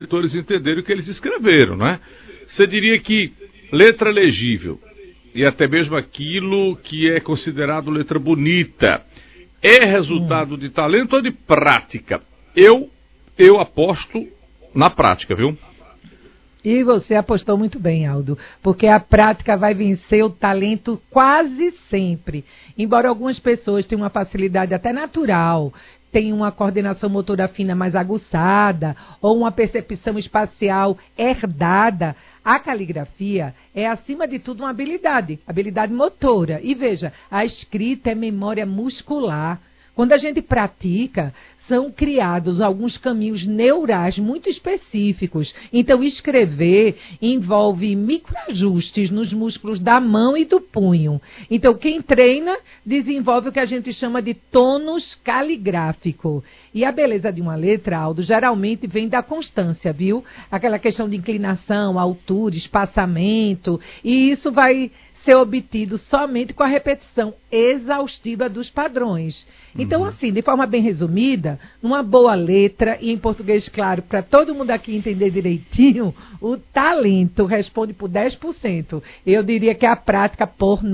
leitores entenderem o que eles escreveram, não é? Você diria que letra legível e até mesmo aquilo que é considerado letra bonita é resultado de talento ou de prática? Eu aposto na prática, viu? E você apostou muito bem, Aldo, porque a prática vai vencer o talento quase sempre. Embora algumas pessoas tenham uma facilidade até natural, tenham uma coordenação motora fina mais aguçada ou uma percepção espacial herdada, a caligrafia é, acima de tudo, uma habilidade motora. E veja, a escrita é memória muscular. Quando a gente pratica, são criados alguns caminhos neurais muito específicos. Então, escrever envolve microajustes nos músculos da mão e do punho. Então, quem treina desenvolve o que a gente chama de tônus caligráfico. E a beleza de uma letra, Aldo, geralmente vem da constância, viu? Aquela questão de inclinação, altura, espaçamento. E isso vai ser obtido somente com a repetição exaustiva dos padrões. Então, assim, de forma bem resumida, numa boa letra, e em português claro, para todo mundo aqui entender direitinho, o talento responde por 10%. Eu diria que a prática por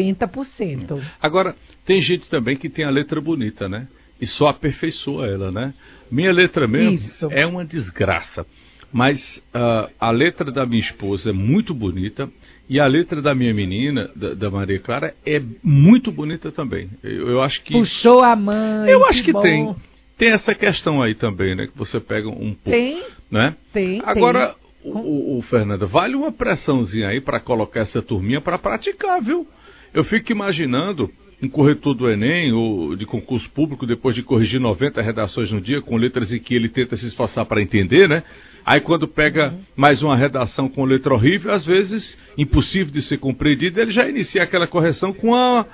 90%. Agora, tem gente também que tem a letra bonita, né? E só aperfeiçoa ela, né? Minha letra mesmo é uma desgraça. Mas a letra da minha esposa é muito bonita e a letra da minha menina, da Maria Clara, é muito bonita também. Eu acho que... Puxou a mãe. Eu acho que tem essa questão aí também, né? Que você pega um pouco... Tem, né? Tem. Agora, o Fernanda, vale uma pressãozinha aí para colocar essa turminha para praticar, viu? Eu fico imaginando um corretor do Enem ou de concurso público, depois de corrigir 90 redações no dia, com letras em que ele tenta se esforçar para entender, né? Aí quando pega mais uma redação com letra horrível, às vezes impossível de ser compreendida, ele já inicia aquela correção com uma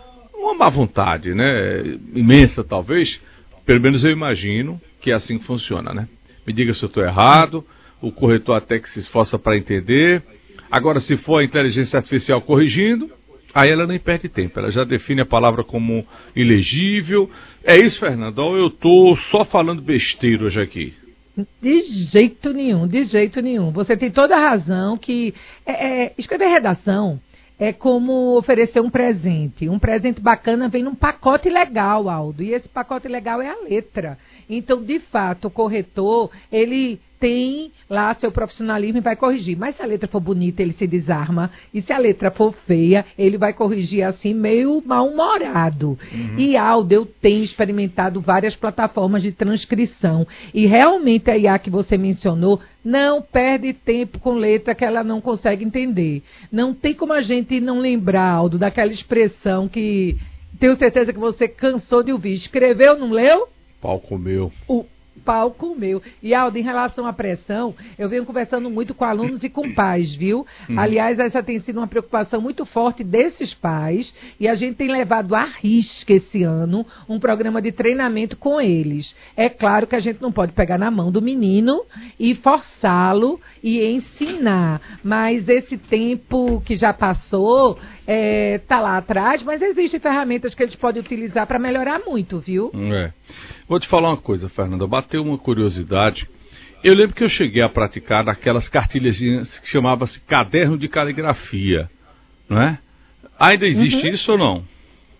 má vontade, né? Imensa talvez, pelo menos eu imagino que é assim que funciona, né? Me diga se eu estou errado, o corretor até que se esforça para entender. Agora, se for a inteligência artificial corrigindo, aí ela nem perde tempo, ela já define a palavra como ilegível. É isso, Fernando, ou eu estou só falando besteira hoje aqui? De jeito nenhum, de jeito nenhum. Você tem toda a razão que escrever redação é como oferecer um presente. Um presente bacana vem num pacote legal, Aldo, e esse pacote legal é a letra. Então, de fato, o corretor, ele tem lá seu profissionalismo e vai corrigir. Mas se a letra for bonita, ele se desarma. E se a letra for feia, ele vai corrigir assim, meio mal-humorado. E, Aldo, eu tenho experimentado várias plataformas de transcrição. E realmente a IA que você mencionou não perde tempo com letra que ela não consegue entender. Não tem como a gente não lembrar, Aldo, daquela expressão que tenho certeza que você cansou de ouvir. Escreveu, não leu? Pau comeu. O pau comeu. E, Aldo, em relação à pressão, eu venho conversando muito com alunos e com pais, viu? Aliás, essa tem sido uma preocupação muito forte desses pais e a gente tem levado à risca esse ano um programa de treinamento com eles. É claro que a gente não pode pegar na mão do menino e forçá-lo e ensinar, mas esse tempo que já passou tá lá atrás, mas existem ferramentas que eles podem utilizar para melhorar muito, viu? Vou te falar uma coisa, Fernanda, bateu uma curiosidade. Eu lembro que eu cheguei a praticar naquelas cartilhazinhas que chamava-se caderno de caligrafia, não é? Ainda existe isso ou não?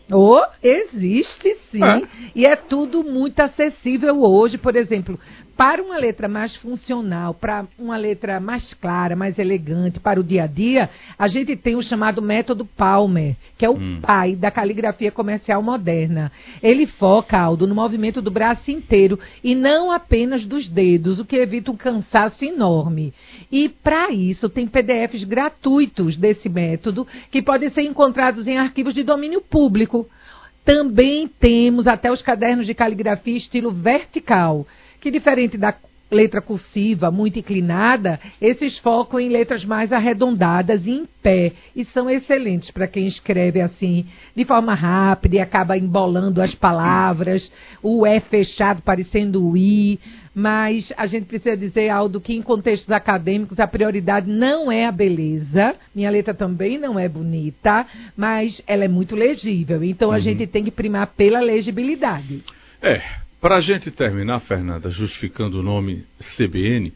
Existe sim, e é tudo muito acessível hoje. Por exemplo, para uma letra mais funcional, para uma letra mais clara, mais elegante, para o dia a dia, a gente tem o chamado método Palmer, que é o pai da caligrafia comercial moderna. Ele foca, Aldo, no movimento do braço inteiro e não apenas dos dedos, o que evita um cansaço enorme. E para isso tem PDFs gratuitos desse método que podem ser encontrados em arquivos de domínio público. Também temos até os cadernos de caligrafia estilo vertical, que diferente da letra cursiva muito inclinada, esses focam em letras mais arredondadas e em pé, e são excelentes para quem escreve assim, de forma rápida e acaba embolando as palavras, o E fechado parecendo o I, mas a gente precisa dizer, Aldo, que em contextos acadêmicos a prioridade não é a beleza, minha letra também não é bonita, mas ela é muito legível, então a gente tem que primar pela legibilidade. Para a gente terminar, Fernanda, justificando o nome CBN,